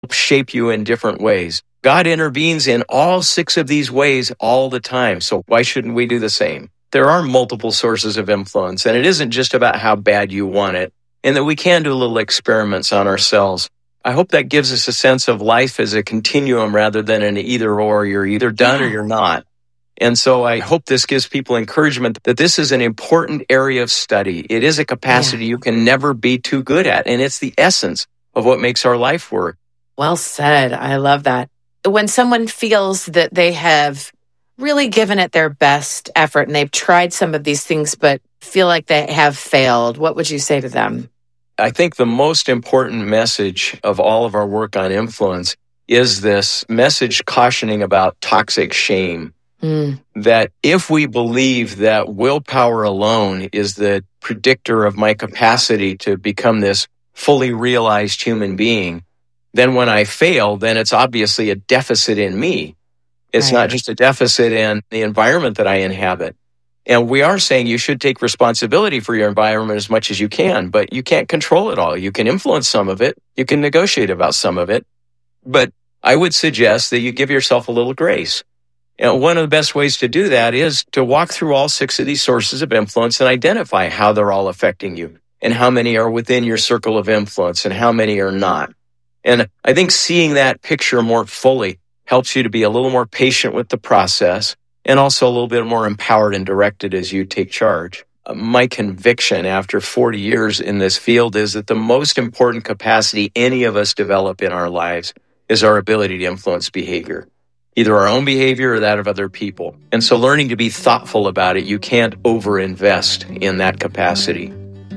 shape you in different ways. God intervenes in all 6 of these ways all the time. So why shouldn't we do the same? There are multiple sources of influence, and it isn't just about how bad you want it, and that we can do little experiments on ourselves. I hope that gives us a sense of life as a continuum rather than an either or. You're either done or you're not. And so I hope this gives people encouragement that this is an important area of study. It is a capacity you can never be too good at, and it's the essence of what makes our life work. Well said. I love that. When someone feels that they have really given it their best effort and they've tried some of these things but feel like they have failed, what would you say to them? I think the most important message of all of our work on influence is this message cautioning about toxic shame. That if we believe that willpower alone is the predictor of my capacity to become this fully realized human being, then when I fail, then it's obviously a deficit in me. It's not just a deficit in the environment that I inhabit. And we are saying you should take responsibility for your environment as much as you can, but you can't control it all. You can influence some of it. You can negotiate about some of it. But I would suggest that you give yourself a little grace. And one of the best ways to do that is to walk through all 6 of these sources of influence and identify how they're all affecting you and how many are within your circle of influence and how many are not. And I think seeing that picture more fully helps you to be a little more patient with the process and also a little bit more empowered and directed as you take charge. My conviction after 40 years in this field is that the most important capacity any of us develop in our lives is our ability to influence behavior, either our own behavior or that of other people. And so learning to be thoughtful about it, you can't overinvest in that capacity.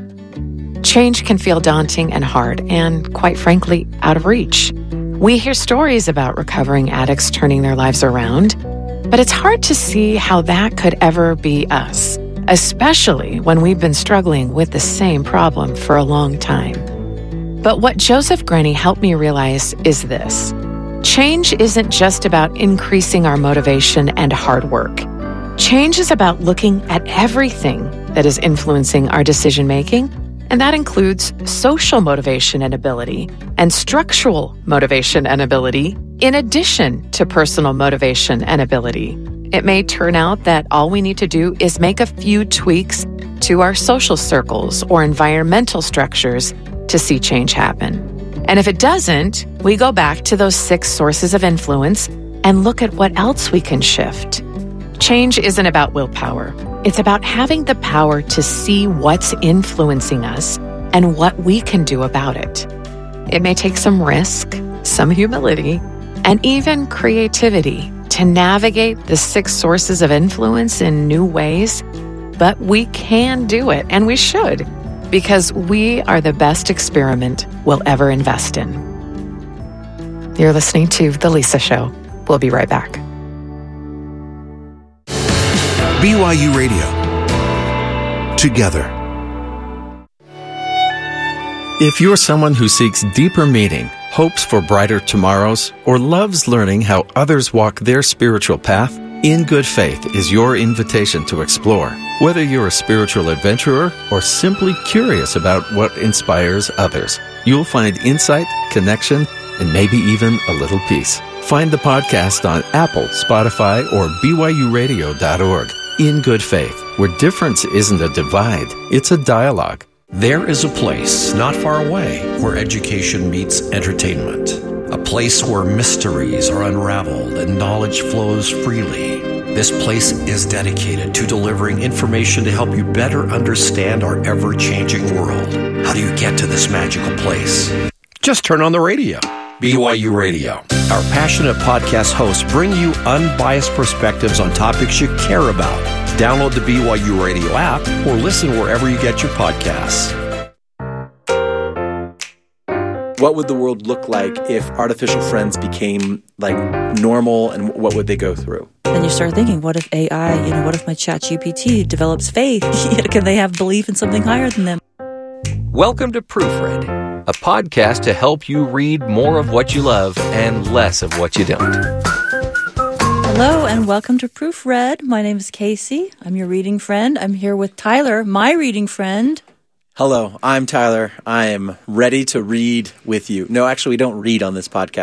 Change can feel daunting and hard and, quite frankly, out of reach. We hear stories about recovering addicts turning their lives around, but it's hard to see how that could ever be us, especially when we've been struggling with the same problem for a long time. But what Joseph Grenny helped me realize is this. Change isn't just about increasing our motivation and hard work. Change is about looking at everything that is influencing our decision-making, and that includes social motivation and ability and structural motivation and ability, in addition to personal motivation and ability. It may turn out that all we need to do is make a few tweaks to our social circles or environmental structures to see change happen. And if it doesn't, we go back to those 6 sources of influence and look at what else we can shift. Change isn't about willpower. It's about having the power to see what's influencing us and what we can do about it. It may take some risk, some humility, and even creativity to navigate the 6 sources of influence in new ways, but we can do it, and we should, because we are the best experiment we'll ever invest in. You're listening to The Lisa Show. We'll be right back. BYU Radio. Together. If you're someone who seeks deeper meaning, hopes for brighter tomorrows, or loves learning how others walk their spiritual path, In Good Faith is your invitation to explore. Whether you're a spiritual adventurer or simply curious about what inspires others, you'll find insight, connection, and maybe even a little peace. Find the podcast on Apple, Spotify, or BYURadio.org. In Good Faith, where difference isn't a divide, it's a dialogue. There is a place not far away where education meets entertainment. A place where mysteries are unraveled and knowledge flows freely. This place is dedicated to delivering information to help you better understand our ever-changing world. How do you get to this magical place? Just turn on the radio. BYU Radio. Our passionate podcast hosts bring you unbiased perspectives on topics you care about. Download the BYU Radio app or listen wherever you get your podcasts. What would the world look like if artificial friends became like normal, and what would they go through? Then you start thinking, what if AI, what if my ChatGPT develops faith? Can they have belief in something higher than them? Welcome to Proofread, a podcast to help you read more of what you love and less of what you don't. Hello and welcome to Proofread. My name is Casey. I'm your reading friend. I'm here with Tyler, my reading friend. Hello, I'm Tyler. I am ready to read with you. No, actually, we don't read on this podcast.